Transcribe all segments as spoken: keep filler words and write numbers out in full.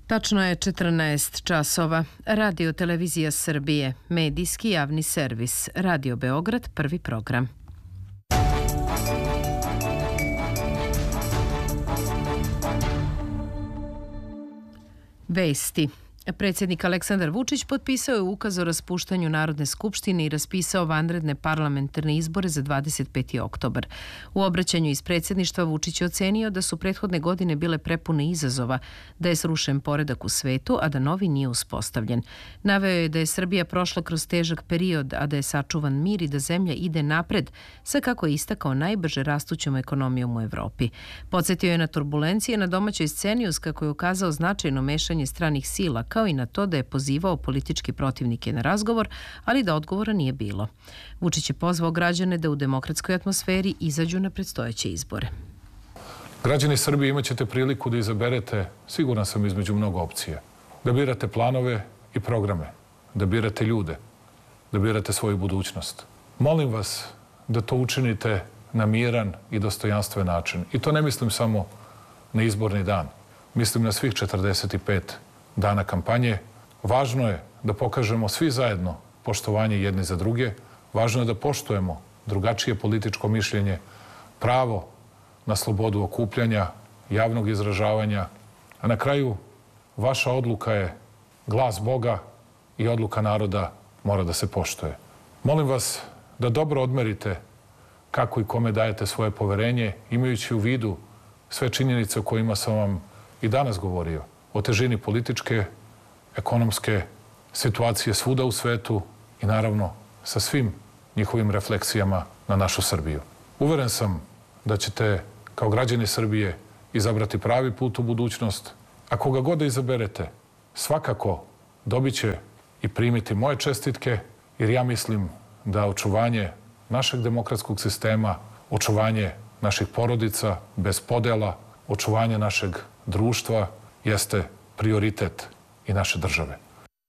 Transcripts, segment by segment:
Tačno je četrnaest časova. Radio Televizija Srbije, medijski javni servis, Radio Beograd, prvi program. Vesti. Predsjednik Aleksandar Vučić potpisao je ukaz o raspuštanju Narodne skupštine i raspisao vanredne parlamentarne izbore za dvadeset peti oktobar. U obraćanju iz predsjedništva Vučić je ocenio da su prethodne godine bile prepune izazova, da je srušen poredak u svetu, a da novi nije uspostavljen. Naveo je da je Srbija prošla kroz težak period, a da je sačuvan mir i da zemlja ide napred, sa kako je istakao najbrže rastućom ekonomijom u Evropi. Podsjetio je na turbulencije na domaćoj sceni uz kako je ukazao značajno mešanje stranih sila, kao i na to da je pozivao politički protivnike na razgovor, ali da odgovora nije bilo. Vučić je pozvao građane da u demokratskoj atmosferi izađu na predstojeće izbore. Građani Srbije imat ćete priliku da izaberete, siguran sam, između mnogo opcija. Da birate planove i programe, da birate ljude, da birate svoju budućnost. Molim vas da to učinite na miran i dostojanstven način. I to ne mislim samo na izborni dan. Mislim na svih četrdeset pet dana kampanje. Važno je da pokažemo svi zajedno poštovanje jedni za druge. Važno je da poštujemo drugačije političko mišljenje, pravo na slobodu okupljanja, javnog izražavanja. A na kraju, vaša odluka je glas Boga i odluka naroda mora da se poštuje. Molim vas da dobro odmerite kako i kome dajete svoje poverenje, imajući u vidu sve činjenice o kojima sam vam i danas govorio. O težini političke, ekonomske situacije svuda u svetu i naravno sa svim njihovim refleksijama na našu Srbiju. Uveren sam da ćete kao građani Srbije izabrati pravi put u budućnost, a koga god da izaberete, svakako dobit će i primiti moje čestitke, jer ja mislim da očuvanje našeg demokratskog sistema, očuvanje naših porodica bez podela, očuvanje našeg društva jeste prioritet i naše države.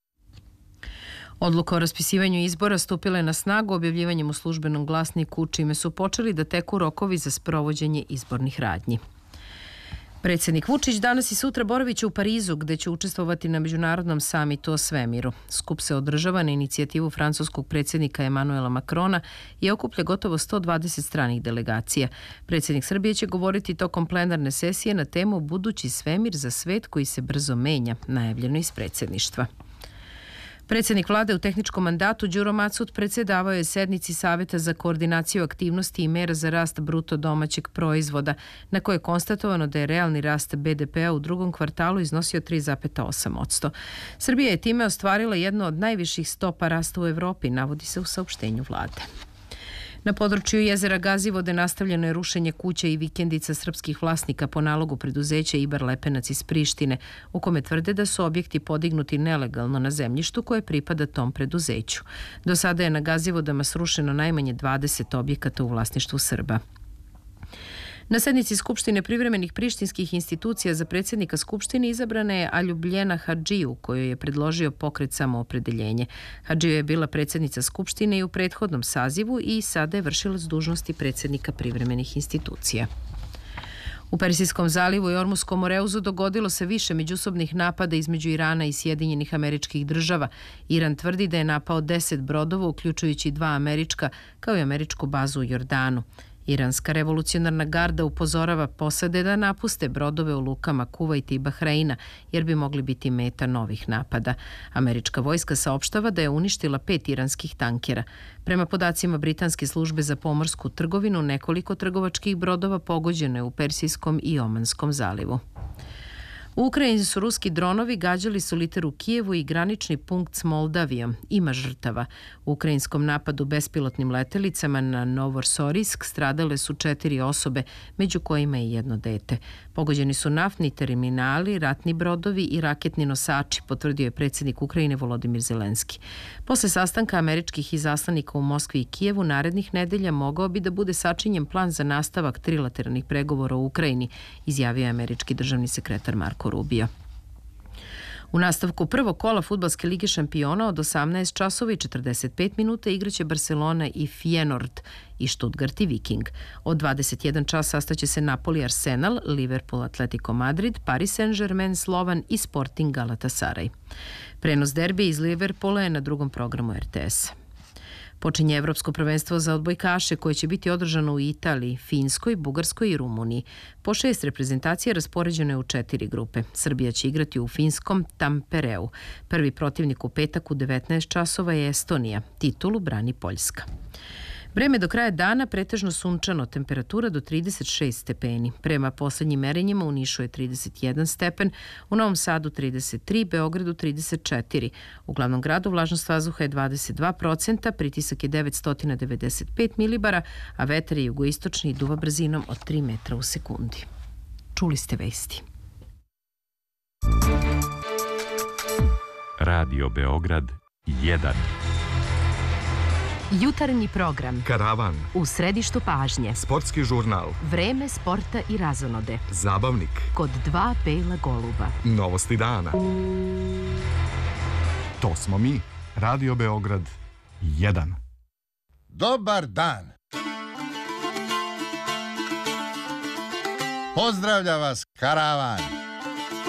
Odluka o raspisivanju izbora stupila je na snagu objavljivanjem u službenom glasniku, čime su počeli da teku rokovi za sprovođenje izbornih radnji. Predsjednik Vučić danas i sutra boraviće u Parizu, gde će učestvovati na međunarodnom samitu o svemiru. Skup se održava na inicijativu francuskog predsjednika Emanuela Macrona i okuplja gotovo sto dvadeset stranih delegacija. Predsjednik Srbije će govoriti tokom plenarne sesije na temu Budući svemir za svet koji se brzo menja, najavljeno iz predsjedništva. Predsjednik vlade u tehničkom mandatu Đuro Macut predsjedavao je sednici Saveta za koordinaciju aktivnosti i mera za rast bruto domaćeg proizvoda, na kojoj je konstatovano da je realni rast be de pea u drugom kvartalu iznosio tri zarez osam posto. Srbija je time ostvarila jednu od najviših stopa rasta u Evropi, navodi se u saopštenju vlade. Na području jezera Gazivode nastavljeno je rušenje kuća i vikendica srpskih vlasnika po nalogu preduzeća Ibar Lepenac iz Prištine, u kome tvrde da su objekti podignuti nelegalno na zemljištu koje pripada tom preduzeću. Do sada je na Gazivodama srušeno najmanje dvadeset objekata u vlasništvu Srba. Na sednici Skupštine privremenih prištinskih institucija za predsjednika Skupštine izabrana je Aljubljena Hadžiju, koju je predložio pokret Samoopredeljenje. Hadžija je bila predsjednica Skupštine i u prethodnom sazivu i sada je vršilac dužnosti predsjednika privremenih institucija. U Persijskom zalivu i Ormuskom moreuzu dogodilo se više međusobnih napada između Irana i Sjedinjenih Američkih Država. Iran tvrdi da je napao deset brodova, uključujući dva američka, kao i američku bazu u Jordanu. Iranska revolucionarna garda upozorava posade da napuste brodove u lukama Kuvajta i Bahreina, jer bi mogli biti meta novih napada. Američka vojska saopštava da je uništila pet iranskih tankera. Prema podacima Britanske službe za pomorsku trgovinu, nekoliko trgovačkih brodova pogođeno je u Persijskom i Omanskom zalivu. U Ukrajini su ruski dronovi gađali su liter u Kijevu i granični punkt s Moldavijom. Ima žrtava. U ukrajinskom napadu bespilotnim letelicama na Novosorojsk stradale su četiri osobe, među kojima je jedno dete. Pogođeni su naftni terminali, ratni brodovi i raketni nosači, potvrdio je predsjednik Ukrajine Volodimir Zelenski. Posle sastanka američkih izaslanika u Moskvi i Kijevu narednih nedelja mogao bi da bude sačinjen plan za nastavak trilateralnih pregovora u Ukrajini, izjavio je američki državni sekretar Marko Rubio. U nastavku prvog kola Fudbalske lige šampiona od osamnaest časova i četrdeset pet minuta igraće Barcelona i Feyenoord i Stuttgart i Viking. Od dvadeset jedan čas sastaće se Napoli Arsenal, Liverpool Atletico Madrid, Paris Saint-Germain Slovan i Sporting Galatasaray. Prenos derbija iz Liverpoola je na drugom programu R T S. Počinje Evropsko prvenstvo za odbojkaše koje će biti održano u Italiji, Finskoj, Bugarskoj i Rumuniji. Po šest reprezentacija raspoređeno je u četiri grupe. Srbija će igrati u finskom Tampereu. Prvi protivnik u petak u devetnaest časova je Estonija. Titulu brani Poljska. Vreme do kraja dana pretežno sunčano, temperatura do trideset šest stepeni. Prema poslednjim merenjima u Nišu je trideset jedan stepen, u Novom Sadu trideset tri, Beogradu trideset četiri. U glavnom gradu vlažnost vazduha je dvadeset dva procenta, pritisak je devetsto devedeset pet milibara, a vetar je jugoistočni i duva brzinom od tri metra u sekundi. Čuli ste vesti. Radio Beograd jedan. Jutarnji program. Karavan. U središtu pažnje. Sportski žurnal. Vreme sporta i razonode. Zabavnik. Kod dva bela goluba. Novosti dana. To smo mi. Radio Beograd jedan. Dobar dan. Pozdravlja vas Karavan.